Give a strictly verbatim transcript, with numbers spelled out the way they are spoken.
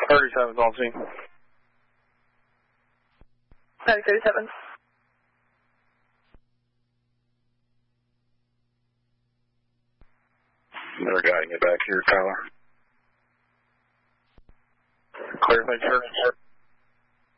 thirty-seven's on scene. Copy thirty-seven. Never got to get back here, Tyler. Clear, thank you, sir.